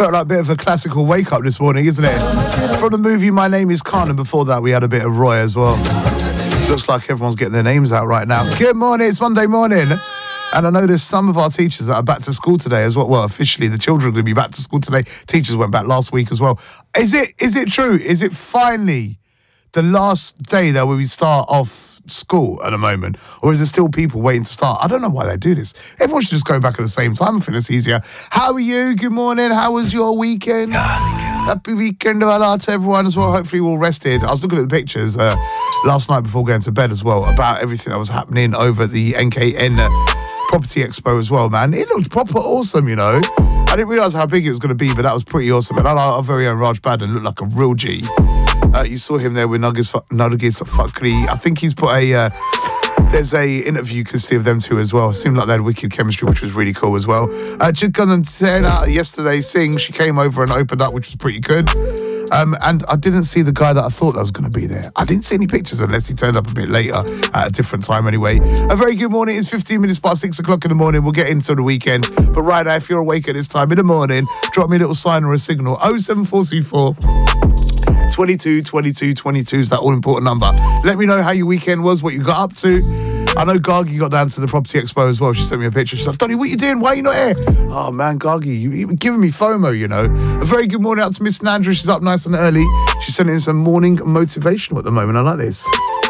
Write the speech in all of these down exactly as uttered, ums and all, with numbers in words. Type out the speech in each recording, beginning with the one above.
Felt like a bit of a classical wake-up this morning, isn't it? From the movie My Name is Khan, and before that we had a bit of Roy as well. Looks like everyone's getting their names out right now. Good morning, it's Monday morning. And I know there's some of our teachers that are back to school today as well. Well, officially, the children are going to be back to school today. Teachers went back last week as well. Is it is it true? Is it finally the last day that we start off school at the moment? Or is there still people waiting to start? I don't know why they do this. Everyone should just go back at the same time. I think it's easier. How are you? Good morning. How was your weekend? Happy weekend of to everyone as well. Hopefully you're all rested. I was looking at the pictures uh, last night before going to bed as well about everything that was happening over the N K N uh, Property Expo as well, man. It looked proper awesome, you know. I didn't realise how big it was going to be, but that was pretty awesome. And I like our very own Raj Baden, looked like a real G. Uh, you saw him there with Nargis Fakhri. I think he's put a... Uh, there's a interview you can see of them two as well. It seemed like they had wicked chemistry, which was really cool as well. Uh, Chidkan and Tena yesterday, Singh, she came over and opened up, which was pretty good. Um, and I didn't see the guy that I thought that was going to be there. I didn't see any pictures unless he turned up a bit later at a different time anyway. A very good morning. It's fifteen minutes past six o'clock in the morning. We'll get into the weekend. But right now, if you're awake at this time in the morning, drop me a little sign or a signal. oh seven four two four twenty-two twenty-two twenty-two is that all-important number. Let me know how your weekend was, what you got up to. I know Gargi got down to the Property Expo as well. She sent me a picture. She's like, Donny, what you doing? Why are you not here? Oh, man, Gargi, you even giving me FOMO, you know. A very good morning out to Miss Nandra. She's up nice and early. She's sending in some morning motivational at the moment. I like this.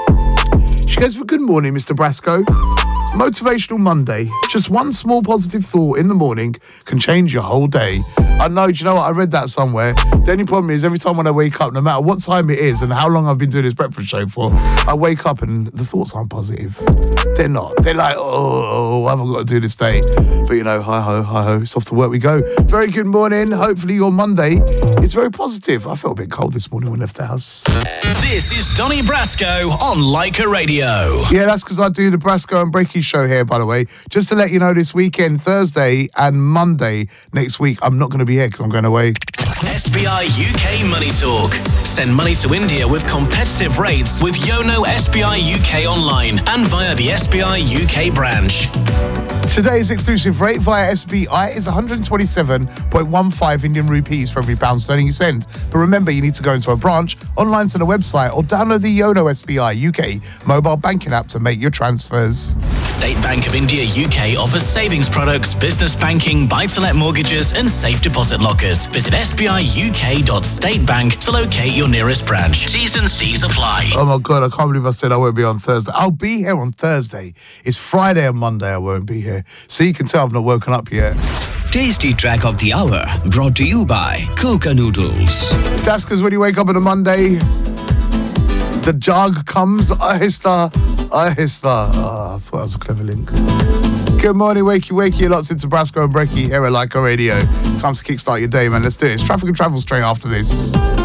She goes, well, good morning, Mister Brasco. Motivational Monday. Just one small positive thought in the morning can change your whole day. I know, do you know what? I read that somewhere. The only problem is every time when I wake up, no matter what time it is and how long I've been doing this breakfast show for, I wake up and the thoughts aren't positive. They're not. They're like, oh, what have I got to do this day? But you know, hi-ho, hi-ho, it's off to work we go. Very good morning. Hopefully your Monday is very positive. I felt a bit cold this morning when I left the house. This is Donny Brasco on Leica Radio. Yeah, that's because I do the Brasco and Breaky show here, by the way. Just to let you know, this weekend, Thursday and Monday next week, I'm not going to be here because I'm going away. S B I U K Money Talk. Send money to India with competitive rates with Yono S B I U K online and via the S B I U K branch. Today's exclusive rate via S B I is one hundred twenty-seven point one five Indian rupees for every pound sterling you send. But remember, you need to go into a branch, online to the website, or download the Yono S B I U K mobile banking app to make your transfers. State Bank of India U K offers savings products, business banking, buy-to-let mortgages, and safe deposit lockers. Visit S B I U K dot state bank to locate your nearest branch. T's and C's apply. Oh my God, I can't believe I said I won't be on Thursday. I'll be here on Thursday. It's Friday and Monday I won't be here. So you can tell I've not woken up yet. Tasty track of the hour brought to you by Coca Noodles. That's because when you wake up on a Monday, the jog comes. Ahista, ahista. Oh, I thought that was a clever link. Good morning, wakey, wakey. You're lots into Brasco and Brecky here at Leica Radio. Time to kickstart your day, man. Let's do it. It's traffic and travel straight after this.